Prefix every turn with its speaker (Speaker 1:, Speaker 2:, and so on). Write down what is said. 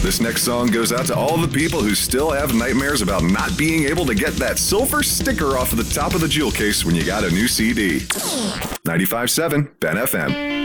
Speaker 1: This next song goes out to all the people who still have nightmares about not being able to get that silver sticker off of the top of the jewel case when you got a new CD. 95.7 Ben FM.